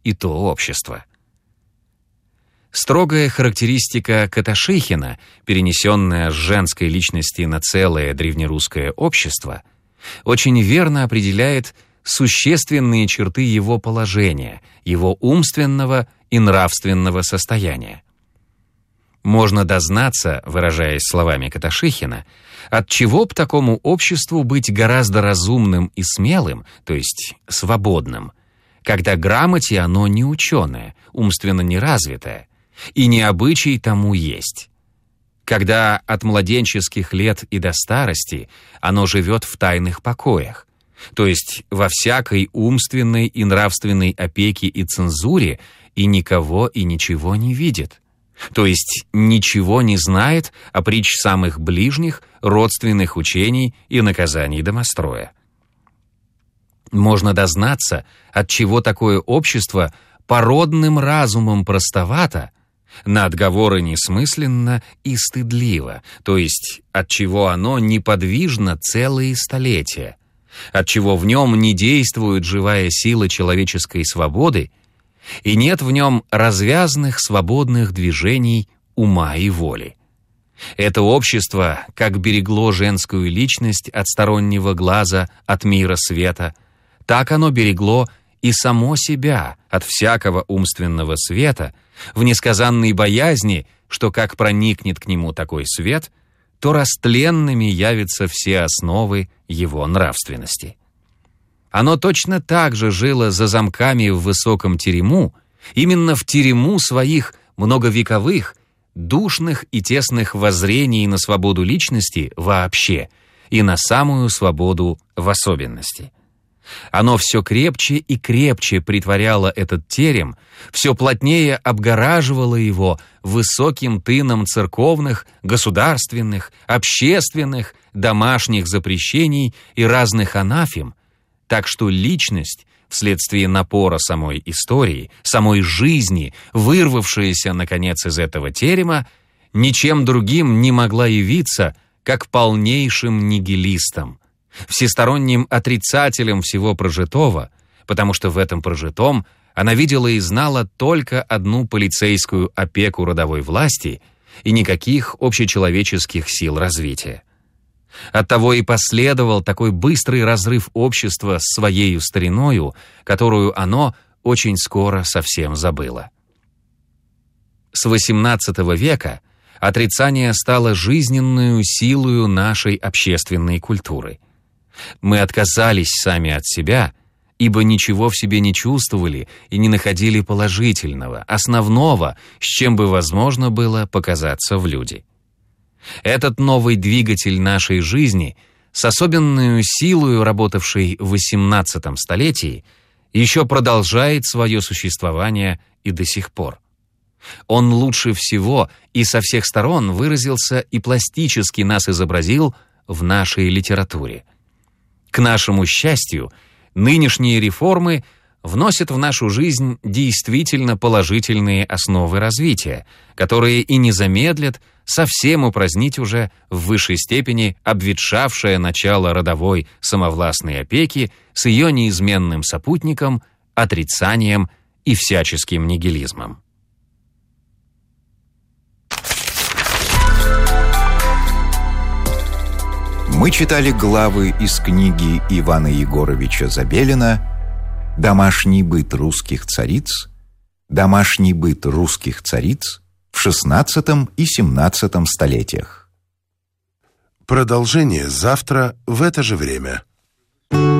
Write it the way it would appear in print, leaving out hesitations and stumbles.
и то общество. Строгая характеристика Каташихина, перенесенная с женской личности на целое древнерусское общество, очень верно определяет существенные черты его положения, его умственного и нравственного состояния. Можно дознаться, выражаясь словами Каташихина, отчего б такому обществу быть гораздо разумным и смелым, то есть свободным, когда грамоте оно не ученое, умственно неразвитое, и не обычай тому есть. Когда от младенческих лет и до старости оно живет в тайных покоях, то есть во всякой умственной и нравственной опеке и цензуре, и никого и ничего не видит, то есть ничего не знает о притч самых ближних, родственных учений и наказаний домостроя. Можно дознаться, отчего такое общество породным разумом простовато, на отговоры несмысленно и стыдливо, то есть отчего оно неподвижно целые столетия, отчего в нем не действует живая сила человеческой свободы и нет в нем развязных свободных движений ума и воли. Это общество, как берегло женскую личность от стороннего глаза, от мира света, так оно берегло и само себя от всякого умственного света, в несказанной боязни, что как проникнет к нему такой свет, то растленными явятся все основы его нравственности. Оно точно так же жило за замками в высоком терему, именно в терему своих многовековых, душных и тесных воззрений на свободу личности вообще и на самую свободу в особенности. Оно все крепче и крепче притворяло этот терем, все плотнее обгораживало его высоким тыном церковных, государственных, общественных, домашних запрещений и разных анафем, так что личность, вследствие напора самой истории, самой жизни, вырвавшаяся, наконец, из этого терема, ничем другим не могла явиться, как полнейшим нигилистом, всесторонним отрицателем всего прожитого, потому что в этом прожитом она видела и знала только одну полицейскую опеку родовой власти и никаких общечеловеческих сил развития. Оттого и последовал такой быстрый разрыв общества с своею стариною, которую оно очень скоро совсем забыло. С XVIII века отрицание стало жизненную силою нашей общественной культуры. Мы отказались сами от себя, ибо ничего в себе не чувствовали и не находили положительного, основного, с чем бы возможно было показаться в люди. Этот новый двигатель нашей жизни, с особенной силою работавший в XVIII столетии, еще продолжает свое существование и до сих пор. Он лучше всего и со всех сторон выразился и пластически нас изобразил в нашей литературе. К нашему счастью, нынешние реформы вносят в нашу жизнь действительно положительные основы развития, которые и не замедлят совсем упразднить уже в высшей степени обветшавшее начало родовой самовластной опеки с ее неизменным сопутником, отрицанием и всяческим нигилизмом. Мы читали главы из книги Ивана Егоровича Забелина «Домашний быт русских цариц», «Домашний быт русских цариц» в XVI и XVII столетиях. Продолжение завтра в это же время.